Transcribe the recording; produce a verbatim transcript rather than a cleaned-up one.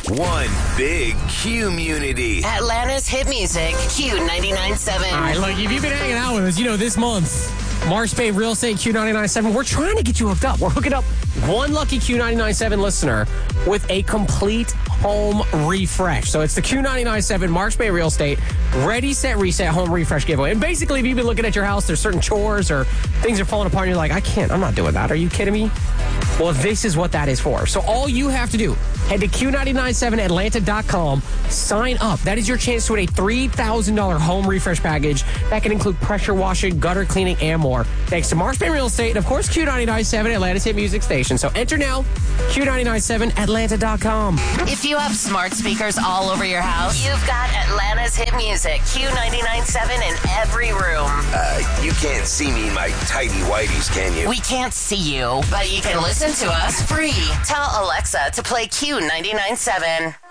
One big Q-munity. Atlanta's hit music, Q ninety-nine point seven. All right, look, if you've been hanging out with us, you know, this month, Marsh Bay Real Estate Q ninety-nine point seven, we're trying to get you hooked up. We're hooking up one lucky Q ninety-nine point seven listener with a complete home refresh. So it's the Q ninety-nine point seven Marsh Bay Real Estate Ready, Set, Reset home refresh giveaway. And basically, if you've been looking at your house, there's certain chores or things are falling apart, and you're like, I can't, I'm not doing that. Are you kidding me? Well, this is what that is for. So all you have to do, head to Q nine nine point seven Atlanta dot com, sign up. That is your chance to win a three thousand dollars home refresh package that can include pressure washing, gutter cleaning, and more. Thanks to Marsh Bay Real Estate and, of course, Q ninety-nine point seven, Atlanta's hit music station. So enter now, Q nine nine point seven Atlanta dot com. If you have smart speakers all over your house, you've got Atlanta's hit music, Q ninety-nine point seven in every room. Uh, you can't see me in my tighty whities, can you? We can't see you, but you can listen to us free. Tell Alexa to play Q ninety-nine point seven.